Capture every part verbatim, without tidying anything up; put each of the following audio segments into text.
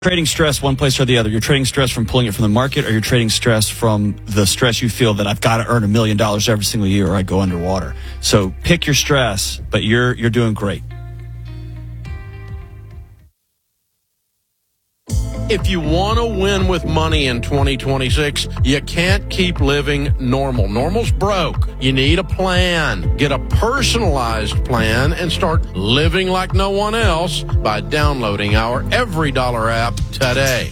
Trading stress one place or the other. You're trading stress from pulling it from the market, or you're trading stress from the stress you feel that I've got to earn a million dollars every single year or I go underwater. So pick your stress, but you're you're doing great. If you want to win with money in twenty twenty-six, you can't keep living normal. Normal's broke. You need a plan. Get a personalized plan and start living like no one else by downloading our Every Dollar app today.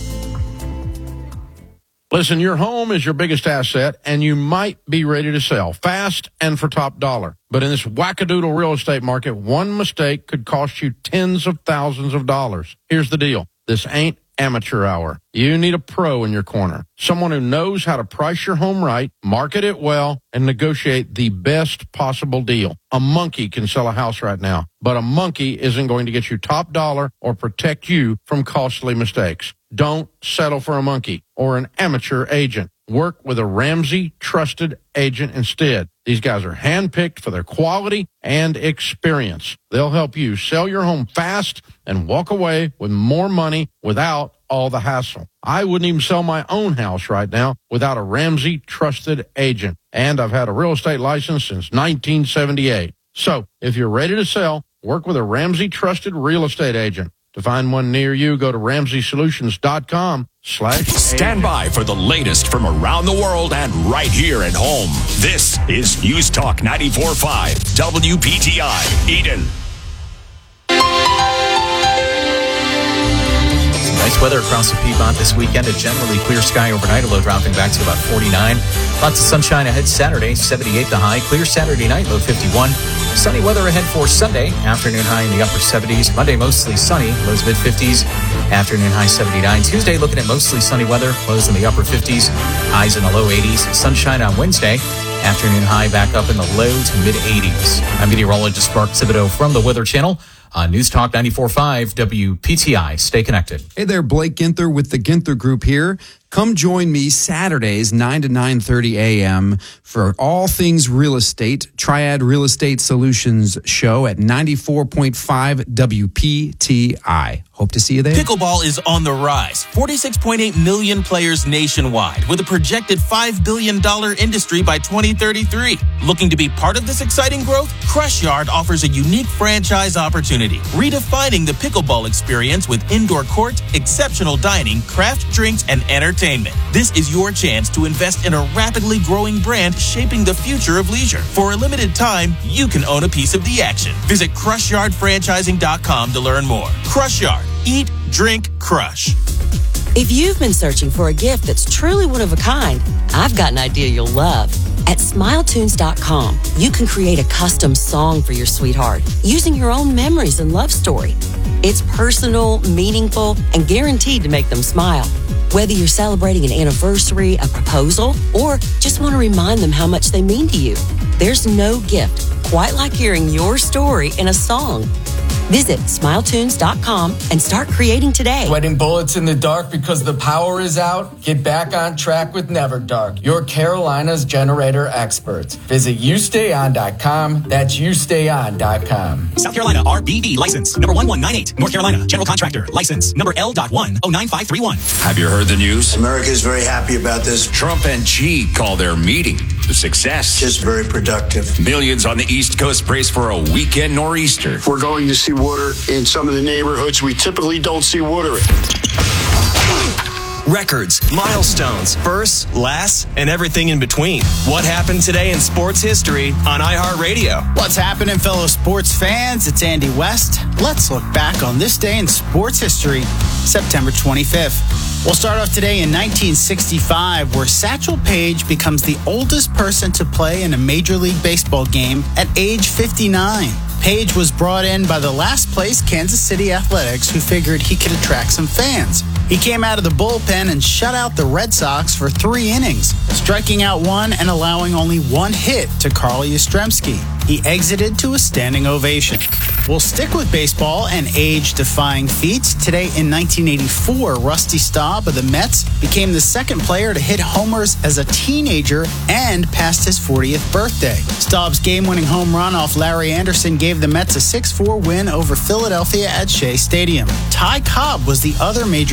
Listen, your home is your biggest asset, and you might be ready to sell fast and for top dollar. But in this wackadoodle real estate market, one mistake could cost you tens of thousands of dollars. Here's the deal. This ain't amateur hour. You need a pro in your corner, someone who knows how to price your home right, market it well, and negotiate the best possible deal. A monkey can sell a house right now, but a monkey isn't going to get you top dollar or protect you from costly mistakes. Don't settle for a monkey or an amateur agent. Work with a Ramsey trusted agent instead. These guys are handpicked for their quality and experience. They'll help you sell your home fast and walk away with more money without all the hassle. I wouldn't even sell my own house right now without a Ramsey trusted agent. And I've had a real estate license since nineteen seventy-eight. So if you're ready to sell, work with a Ramsey trusted real estate agent. To find one near you, go to ramsey solutions dot com slash Stand by for the latest from around the world and right here at home. This is News Talk ninety-four point five W P T I, Eden. Nice weather across the Piedmont this weekend. A generally clear sky overnight, a low dropping back to about forty-nine. Lots of sunshine ahead Saturday, seventy-eight the high. Clear Saturday night, low fifty-one. Sunny weather ahead for Sunday, afternoon high in the upper seventies. Monday, mostly sunny, lows mid-fifties. Afternoon high seventy-nine. Tuesday, looking at mostly sunny weather, lows in the upper fifties, highs in the low eighties. Sunshine on Wednesday. Afternoon high back up in the low to mid-eighties. I'm meteorologist Mark Thibodeau from the Weather Channel on News Talk ninety-four point five W P T I. Stay connected. Hey there, Blake Ginther with the Ginther Group here. Come join me Saturdays, nine to nine thirty a.m. for all things real estate, Triad Real Estate Solutions show at ninety-four point five W P T I. Hope to see you there. Pickleball is on the rise. forty-six point eight million players nationwide with a projected five billion dollars industry by twenty thirty-three. Looking to be part of this exciting growth? Crush Yard offers a unique franchise opportunity, redefining the pickleball experience with indoor court, exceptional dining, craft drinks, and entertainment. This is your chance to invest in a rapidly growing brand shaping the future of leisure. For a limited time, you can own a piece of the action. Visit crush yard franchising dot com to learn more. Crush Yard. Eat, drink, crush. If you've been searching for a gift that's truly one of a kind, I've got an idea you'll love. At smile tunes dot com, you can create a custom song for your sweetheart using your own memories and love story. It's personal, meaningful, and guaranteed to make them smile. Whether you're celebrating an anniversary, a proposal, or just want to remind them how much they mean to you, there's no gift quite like hearing your story in a song. Visit smile tunes dot com and start creating today. Sweating bullets in the dark because the power is out? Get back on track with NeverDark, your Carolina's generator experts. Visit you stay on dot com. That's you stay on dot com. South Carolina R B D license number one one nine eight. North Carolina general contractor license number L one oh nine five three one. Have you heard the news? America is very happy about this. Trump and Xi call their meeting a success. Just very productive. Millions on the East Coast brace for a weekend nor'easter. We're going to see water in some of the neighborhoods we typically don't see water in. Records, milestones, firsts, lasts, and everything in between. What happened today in sports history on iHeartRadio? What's happening, fellow sports fans? It's Andy West. Let's look back on this day in sports history, September twenty-fifth. We'll start off today in nineteen sixty-five, where Satchel Paige becomes the oldest person to play in a Major League Baseball game at age fifty-nine. Paige was brought in by the last place Kansas City Athletics, who figured he could attract some fans. He came out of the bullpen and shut out the Red Sox for three innings, striking out one and allowing only one hit to Carl Yastrzemski. He exited to a standing ovation. We'll stick with baseball and age-defying feats. Today in nineteen eighty-four, Rusty Staub of the Mets became the second player to hit homers as a teenager and passed his fortieth birthday. Staub's game-winning home run off Larry Anderson gave the Mets a six four win over Philadelphia at Shea Stadium. Ty Cobb was the other major